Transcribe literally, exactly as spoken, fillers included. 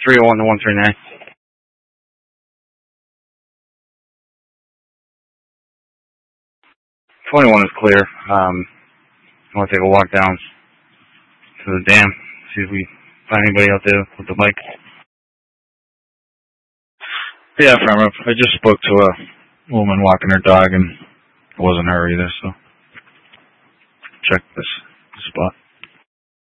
three oh one to one three nine. twenty-one is clear. Um, I want to take a walk down to the dam, see if we find anybody out there with the bike. Yeah, affirmative. I just spoke to a woman walking her dog, and it wasn't her either, so check this spot.